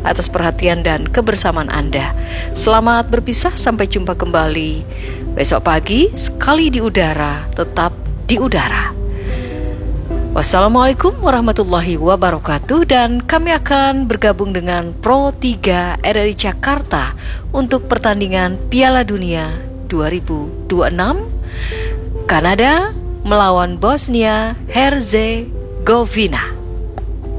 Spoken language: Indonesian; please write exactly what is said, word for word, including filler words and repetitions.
atas perhatian dan kebersamaan Anda. Selamat berpisah, sampai jumpa kembali besok pagi, sekali di udara, tetap di udara. Wassalamualaikum warahmatullahi wabarakatuh. Dan kami akan bergabung dengan Pro tiga R R I Jakarta untuk pertandingan Piala Dunia dua ribu dua puluh enam, Kanada melawan Bosnia Herzegovina.